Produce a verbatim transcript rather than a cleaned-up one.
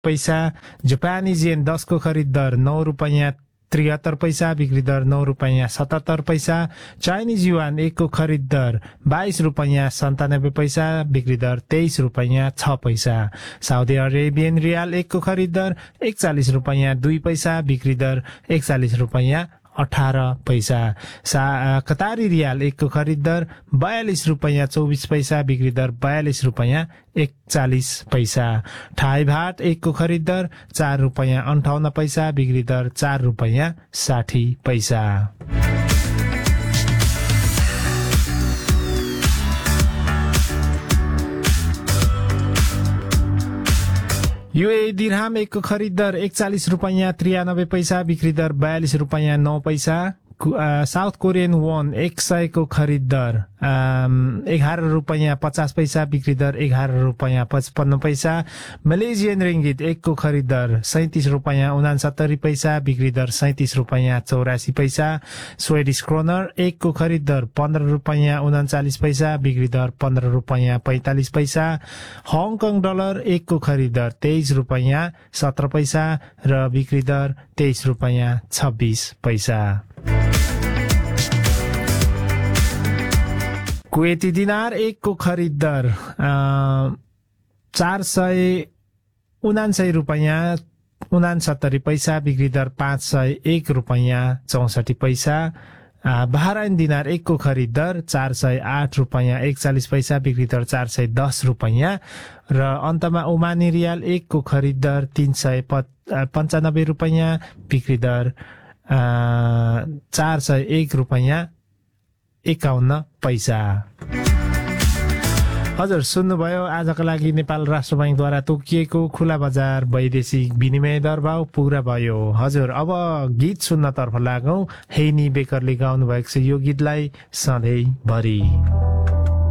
पैसा Japanese yen दस को खरीद दर नौ रुपैयाँ त्रिहत्तर पैसा बिक्री दर नौ रुपैयाँ सतहत्तर पैसा चाइनिज युआन एक को खरीद दर बाइस रुपैयाँ सन्तानब्बे पैसा बिक्री दर तेइस रुपैयाँ छ पैसा साउदी अरेबियन रियाल एक को खरीद दर एकचालिस रुपैयाँ दुई पैसा बिक्री दर एकचालिस रुपैयाँ अठार पैसा सा कतारी रियाल एक को खरीद दर बयालिस रुपैयाँ चौबिस पैसा बिक्री दर बयालिस रुपैयाँ एकचालिस पैसा थाई भात एक को खरीद दर चार रुपैयाँ अन्ठाउन्न पैसा बिक्री दर चार रुपैयाँ साठी पैसा यूएई दिरहाम एक को खरीद दर एकचालिस रुपैयाँ त्रियानब्बे पैसा बिक्री दर बयालिस रुपैयाँ नौ पैसा साउथ कोरियन वोन एक सय को खरीद दर एघार रुपैयाँ पचास पैसा बिक्री दर एघार रुपैयाँ पचपन्न पैसा मलेसियन रिङ्गिट एक को खरीद दर सैंतिस रुपैयाँ उनासत्तरी पैसा बिक्री दर सैंतिस रुपैयाँ चौरासी पैसा स्वेडिश क्रोनर एक को खरीद दर पन्ध्र रुपैयाँ उनाचालिस पैसा बिक्री दर पन्ध्र रुपैयाँ पैंतालिस पैसा हङकङ डलर एक को खरीद दर तेइस रुपैयाँ सत्र पैसा र बिक्री दर तेइस रुपैयाँ छब्बिस पैसा कुवेती दिनार एक को खरीद दर चार सय उनासय रुपैयाँ उनासत्तरी पैसा बिक्री दर पाँच सय एक रुपैयाँ चौसठी पैसा बहराइन दिनार एक को खरीद दर चार सय आठ रुपैयाँ एकचालिस पैसा बिक्री दर चार सय दस रुपैयाँ र अन्तमा ओमानी रियाल एक को खरीद दर तीन सय पन्चानब्बे रुपैयाँ बिक्री दर चार सय एक रुपैयाँ एकाउन्न पैसा हजुर सुन्नुभयो आजका लागि नेपाल राष्ट्र बैंकद्वारा तोकिएको खुला बजार वैदेशिक विनिमय दर भाव पूरा भयो हजुर अब गीत सुन्नतर्फ लागौं हेनी बेकरले गाउनु भएको छ यो गीतलाई सधैँ भरि